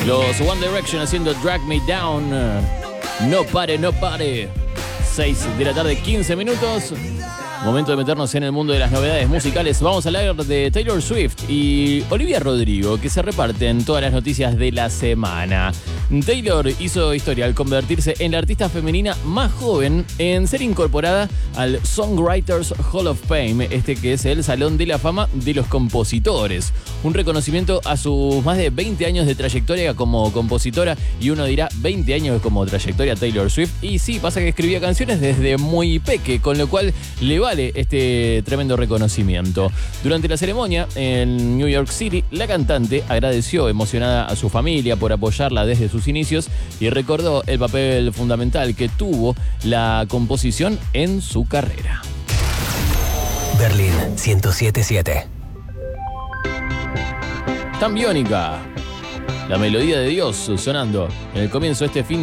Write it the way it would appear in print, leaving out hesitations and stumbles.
Los One Direction haciendo Drag Me Down. No pare, no pare. 6 de la tarde, 15 minutos. Momento de meternos en el mundo de las novedades musicales. Vamos a hablar de Taylor Swift y Olivia Rodrigo, que se reparten todas las noticias de la semana. Taylor hizo historia al convertirse en la artista femenina más joven en ser incorporada al Songwriters Hall of Fame, que es el Salón de la Fama de los Compositores. Un reconocimiento a sus más de 20 años de trayectoria como compositora, y uno dirá 20 años como trayectoria Taylor Swift. Y sí, pasa que escribía canciones desde muy peque, con lo cual le vale este tremendo reconocimiento. Durante la ceremonia en New York City, la cantante agradeció emocionada a su familia por apoyarla desde sus inicios y recordó el papel fundamental que tuvo la composición en su carrera. Berlín 107.7. Tan biónica, la melodía de Dios sonando en el comienzo de este fin